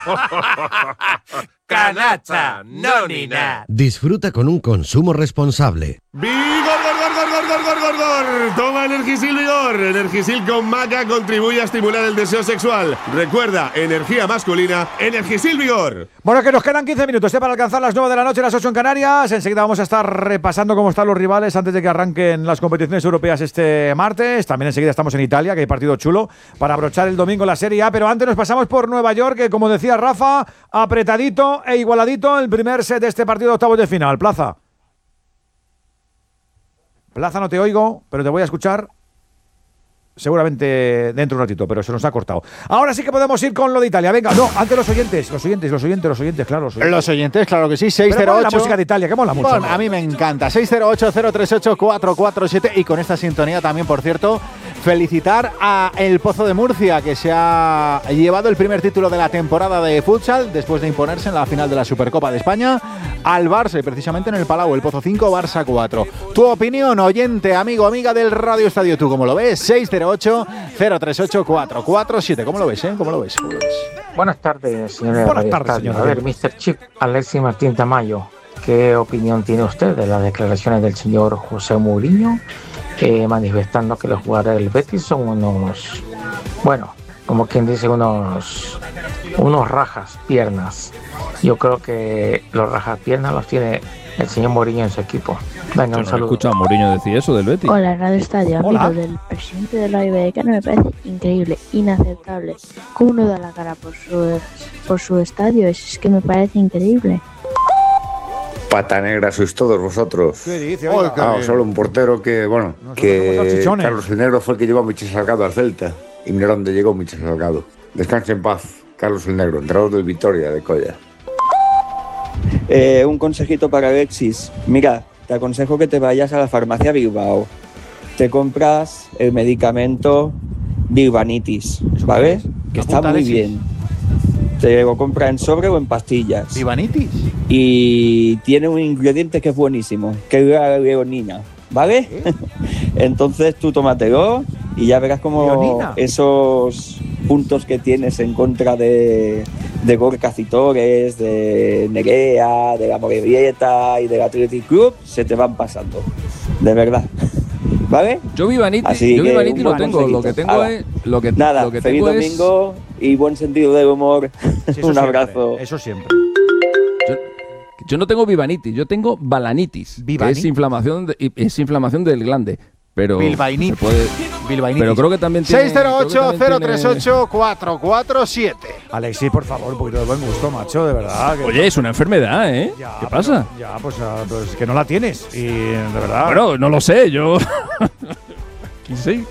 Canacha, no ni nada. Disfruta con un consumo responsable. ¡Vigor, gor! Toma Energisil Vigor. Energisil con maca contribuye a estimular el deseo sexual. Recuerda, energía masculina, Energisil Vigor. Bueno, que nos quedan 15 minutos para alcanzar las 9 de la noche, las 8 en Canarias. Enseguida vamos a estar repasando cómo están los rivales antes de que arranquen las competiciones europeas este martes. También enseguida estamos en Italia, que hay partido chulo para abrochar el domingo la Serie A. Pero antes nos pasamos por Nueva York, que como decía Rafa, apretadito e igualadito el primer set de este partido de octavos de final. Plaza, no te oigo, pero te voy a escuchar seguramente dentro de un ratito, pero se nos ha cortado. Ahora sí que podemos ir con lo de Italia. Venga, no, antes los oyentes, claro. Los oyentes, claro que sí, 608. La música de Italia, que mola mucho. Bueno, a mí me encanta. 608-038-447. Y con esta sintonía también, por cierto, felicitar a El Pozo de Murcia, que se ha llevado el primer título de la temporada de futsal después de imponerse en la final de la Supercopa de España al Barça, y precisamente en el Palau, El Pozo 5, Barça 4. Tu opinión, oyente, amigo, amiga del Radio Estadio, ¿tú cómo lo ves? 608-038-447. ¿Cómo lo ves, ¿Cómo lo ves? Buenas tardes, señores. Buenas tardes, señor. A ver, Mr. Chip, Alexis Martín Tamayo, ¿qué opinión tiene usted de las declaraciones del señor José Mourinho, manifestando que los jugadores del Betis son unos, bueno, como quien dice, unos rajas piernas? Yo creo que los rajas piernas los tiene el señor Mourinho en su equipo. Venga, un saludo. Escucha a Mourinho decir eso del Betis. Hola, Radio Estadio. Amigo del presidente de la IBK, me parece increíble, inaceptable. ¿Cómo no da la cara por su estadio? Es que me parece increíble. Pata negra sois todos vosotros. ¿Qué dice? Solo un portero que, bueno, que Carlos el Negro fue el que llevó a Michel Salgado al Celta. Y mira dónde llegó Michel Salgado. Descanse en paz, Carlos el Negro, entrenador del Vitoria de Colla. Un consejito para Alexis. Mira, te aconsejo que te vayas a la farmacia Bilbao. Te compras el medicamento Bilbanitis, ¿vale? Que está muy bien. Te lo compra en sobre o en pastillas. ¿Bilbanitis? Y tiene un ingrediente que es buenísimo, que es la leonina, ¿vale? Entonces tú tómatelo y ya verás como esos puntos que tienes en contra de Gorka Citores, de Nerea, de la Morevieta y del Athletic Club se te van pasando, de verdad. ¿Vale? Yo Bilbanitis lo tengo, lo que tengo es... Nada, feliz domingo y buen sentido del humor. Sí, un abrazo. Eso siempre. Yo no tengo Bilbanitis, yo tengo balanitis, que es inflamación del glande. Pero Bilbainitis. Pero creo que también tiene... 608-038-447. Alexis, por favor, un poquito de buen gusto, macho, de verdad. Oye, es una enfermedad, ¿eh? Ya, ¿Qué pasa? Ya, pues que no la tienes. Y de verdad... Bueno, no lo sé, yo... Quizá.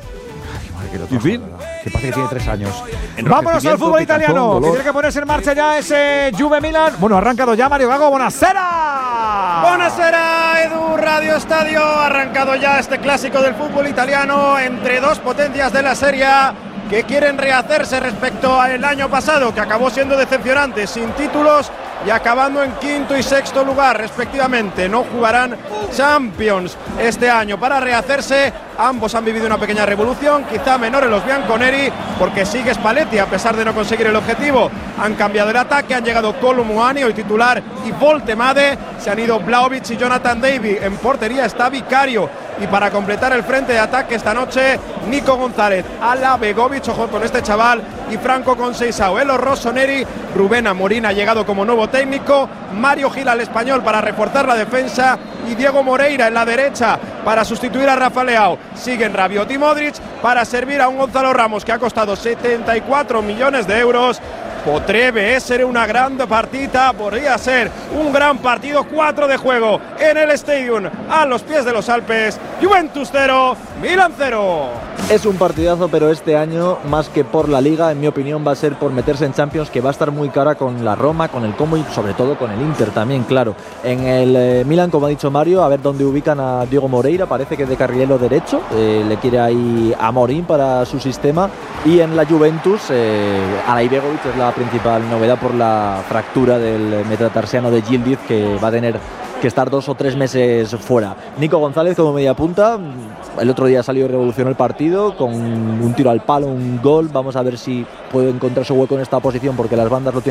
Que parece que tiene 3 años. Vámonos al fútbol italiano, que tiene que ponerse en marcha ya ese Juve Milan. Bueno, ha arrancado ya Mario Gago. ¡Buonasera! ¡Buonasera, Edu! Radio Estadio. Ha arrancado ya este clásico del fútbol italiano entre dos potencias de la Serie A que quieren rehacerse respecto al año pasado, que acabó siendo decepcionante, sin títulos y acabando en 5º y 6º lugar respectivamente. No jugarán Champions este año. Para rehacerse, ambos han vivido una pequeña revolución, quizá menor en los bianconeri, porque sigue Spalletti a pesar de no conseguir el objetivo. Han cambiado el ataque, han llegado Colomouani, hoy titular, y Voltemade. Se han ido Vlahovic y Jonathan David. En portería está Vicario. Y para completar el frente de ataque esta noche, Nico González, Ala Begovic, ojo con este chaval, y Franco Conceição, Elo Rossoneri, Rubén Amorín ha llegado como nuevo técnico, Mario Gil al español para reforzar la defensa y Diego Moreira en la derecha para sustituir a Rafa Leao. Siguen Rabiot y Modric para servir a un Gonzalo Ramos que ha costado 74 millones de euros. Potrebbe essere una gran partita, podría ser un gran partido. 4 de juego en el Stadium, a los pies de los Alpes. Juventus 0, Milan 0. Es un partidazo, pero este año, más que por la Liga, en mi opinión, va a ser por meterse en Champions, que va a estar muy cara con la Roma, con el Como y sobre todo con el Inter también, claro. En el Milan, como ha dicho Mario, a ver dónde ubican a Diego Moreira, parece que de carrilero derecho, le quiere ahí a Morín para su sistema. Y en la Juventus, Alai Begovic es la principal novedad por la fractura del metatarsiano de Yildiz, que va a tener que estar 2 o 3 meses fuera. Nico González como media punta, el otro día salió y revolucionó el partido con un tiro al palo, un gol. Vamos a ver si puede encontrar su hueco en esta posición, porque las bandas lo tienen